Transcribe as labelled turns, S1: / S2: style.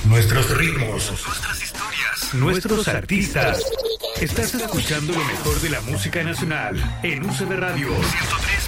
S1: nuestros ritmos, nuestras historias, nuestros artistas. Estás escuchando lo mejor de la música nacional en UCB Radio 103.